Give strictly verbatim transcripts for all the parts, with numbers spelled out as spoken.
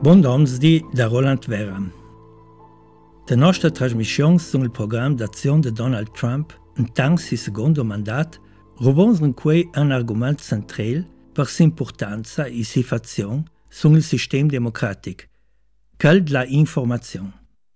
Buon domsdi da Roland Vera. La nostra trasmissione sul programma d'azione di Donald Trump, in tanto si secondo mandato, rovonsano qui un argomento centrale per l'importanza e l'efficacia sul sistema democratico, quello della informazione.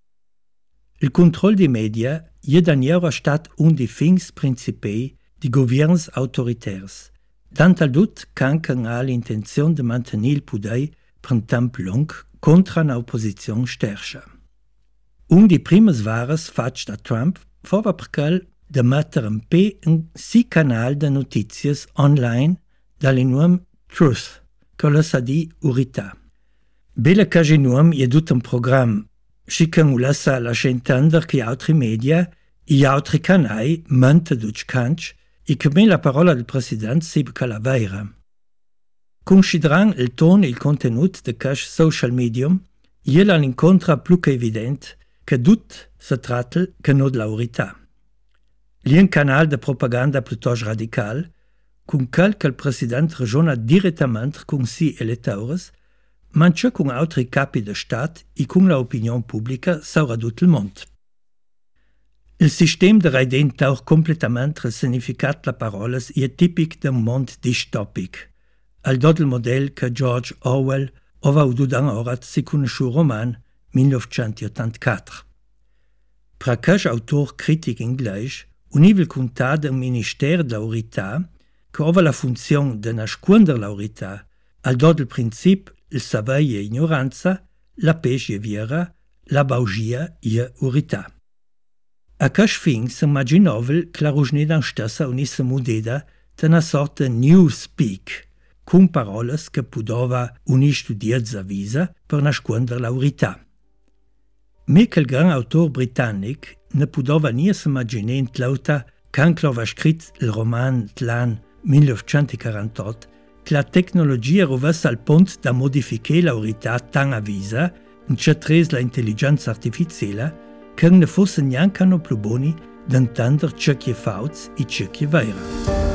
Il controllo dei media è da sempre stato uno dei fins principi di governi autoritari, tanto tutto che ha l'intenzione di mantenere il potere per un tempo lungo contro un'opposizione sterca. Un dei primi svari fatti da Trump fu perché di mettere in piedi un sì canale di notizie online dal nome Truth, che lo sa di verità. Bella che il nome è tutto un programma, che non lascia lasciare intendere che altri media e altri canali mentono du canc e che la parola del presidente sia che la vera. Considerando il tono e il contenuto di questo social medium, è l'incontro più che evidente che tutto si tratta che non della verità. È un canale di propaganda piuttosto radicale, con quel che il presidente ragiona direttamente con i suoi elettori, ma anche con altri capi di Stato e con l'opinione pubblica sopra tutto il mondo. Il sistema di redenta completamente il significato delle parole è tipico di un mondo distopico, al do del modello che George Orwell aveva usato ora si conosce il roman millenovecentottantaquattro. Per questo autore critico inglese, univa il contato un ministero della verità che aveva la funzione di nascondere la verità, al do del principio il sapere è ignoranza, la pesce è vera, la bugia è verità. A questo fine si immaginava che la Rosneda stessa unisse modella di una sorta di newspeak, con parole che poteva un studioso avvisa per nascondere la verità. Ma quel gran autore britannico ne poteva nie immaginare in tlauta quando aveva scritto il roman dell'anno millenovecentoquarantotto che la tecnologia rovesse al punto da modificare la verità tan avvisa, in che tres l'intelligenza artificiale, che non fosse neanche più buoni di intendere ciò che è falso e ciò che è vero.